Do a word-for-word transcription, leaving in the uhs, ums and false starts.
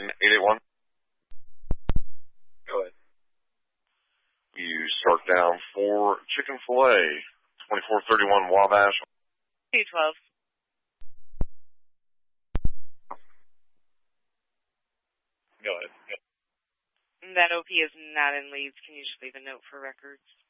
in eight eight one. Go ahead. You start down for chicken filet, twenty-four thirty-one Wabash. two twelve. Go ahead. That O P is not in leads. Can you just leave a note for records?